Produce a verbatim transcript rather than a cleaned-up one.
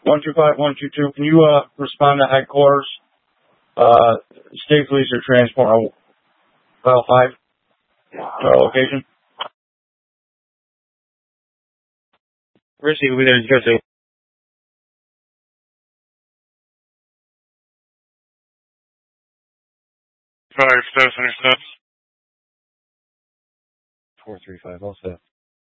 one two five, one two two. Can you uh, respond to headquarters? Uh, state police are transporting file five to our location. Richie, we there. You guys five steps, understand. Four three five. All set.